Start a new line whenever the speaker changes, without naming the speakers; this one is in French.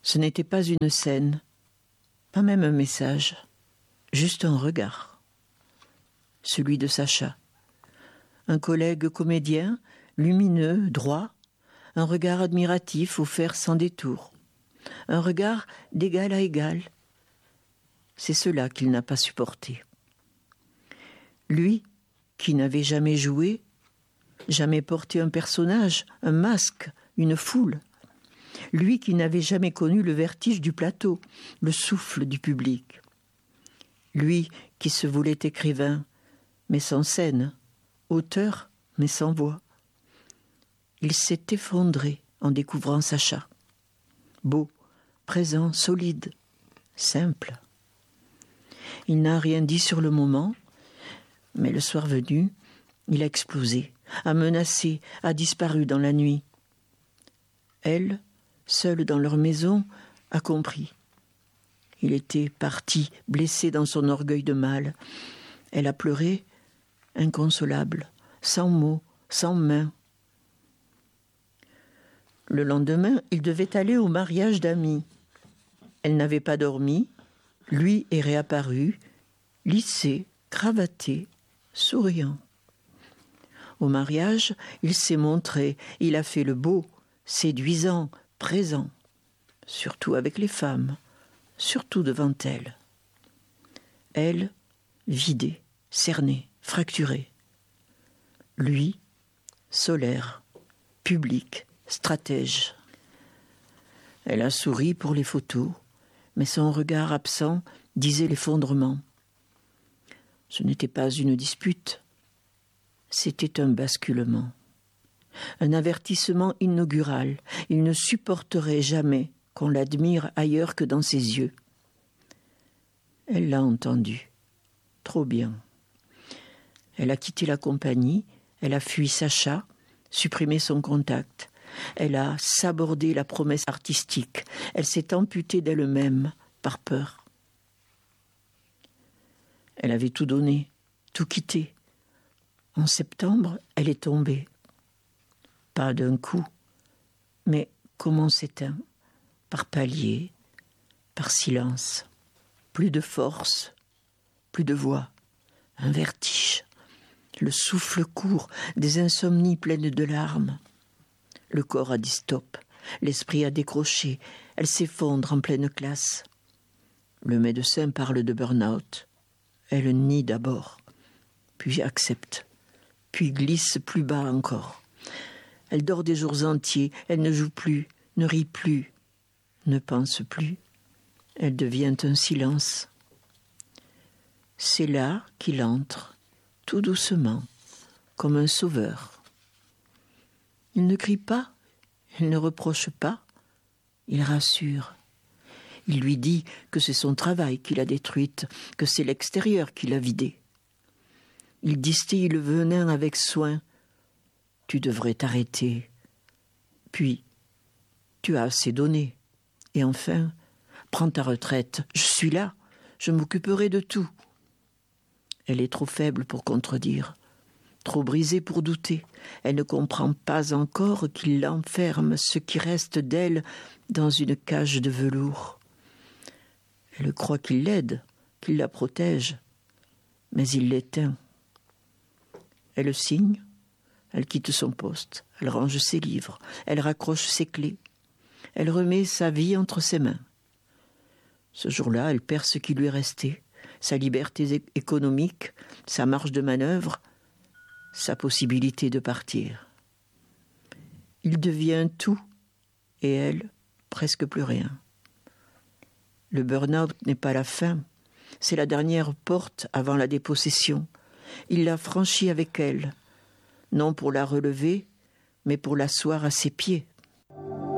Ce n'était pas une scène, pas même un message, juste un regard. Celui de Sacha. Un collègue comédien, lumineux, droit, un regard admiratif offert sans détour. Un regard d'égal à égal. C'est cela qu'il n'a pas supporté. Lui, qui n'avait jamais joué, jamais porté un personnage, un masque, une foule. Lui qui n'avait jamais connu le vertige du plateau, le souffle du public. Lui qui se voulait écrivain, mais sans scène, auteur, mais sans voix. Il s'est effondré en découvrant Sacha. Beau, présent, solide, simple. Il n'a rien dit sur le moment, mais le soir venu, il a explosé, a menacé, a disparu dans la nuit. Elle, seule dans leur maison, a compris. Il était parti, blessé dans son orgueil de mâle. Elle a pleuré, inconsolable, sans mots, sans mains. Le lendemain, il devait aller au mariage d'amis. Elle n'avait pas dormi. Lui est réapparu, lissé, cravaté, souriant. Au mariage, il s'est montré, il a fait le beau, séduisant, présent, surtout avec les femmes, surtout devant elles. Elle, vidée, cernée, fracturée. Lui, solaire, public, stratège. Elle a souri pour les photos, mais son regard absent disait l'effondrement. Ce n'était pas une dispute, c'était un basculement. Un avertissement inaugural. Il ne supporterait jamais qu'on l'admire ailleurs que dans ses yeux. Elle l'a entendu. Trop bien. Elle a quitté la compagnie, elle a fui Sacha, supprimé son contact. Elle a sabordé la promesse artistique. Elle s'est amputée d'elle-même par peur. Elle avait tout donné, tout quitté. En septembre, elle est tombée. Pas d'un coup, mais comme on s'éteint, par paliers, par silence. Plus de force, plus de voix, un vertige. Le souffle court, des insomnies pleines de larmes. Le corps a dit stop, l'esprit a décroché, elle s'effondre en pleine classe. Le médecin parle de burn-out. Elle nie d'abord, puis accepte, puis glisse plus bas encore. Elle dort des jours entiers, elle ne joue plus, ne rit plus, ne pense plus. Elle devient un silence. C'est là qu'il entre, tout doucement, comme un sauveur. Il ne crie pas, il ne reproche pas, il rassure. Il lui dit que c'est son travail qui l'a détruite, que c'est l'extérieur qui l'a vidée. Il distille le venin avec soin. Tu devrais t'arrêter. Puis, tu as assez donné. Et enfin, prends ta retraite. Je suis là. Je m'occuperai de tout. Elle est trop faible pour contredire, trop brisée pour douter. Elle ne comprend pas encore qu'il enferme ce qui reste d'elle dans une cage de velours. Elle croit qu'il l'aide, qu'il la protège, mais il l'éteint. Elle signe. Elle quitte son poste, elle range ses livres, elle raccroche ses clés. Elle remet sa vie entre ses mains. Ce jour-là, elle perd ce qui lui est resté, sa liberté économique, sa marge de manœuvre, sa possibilité de partir. Il devient tout, et elle, presque plus rien. Le burn-out n'est pas la fin, c'est la dernière porte avant la dépossession. Il l'a franchie avec elle. Non pour la relever, mais pour l'asseoir à ses pieds.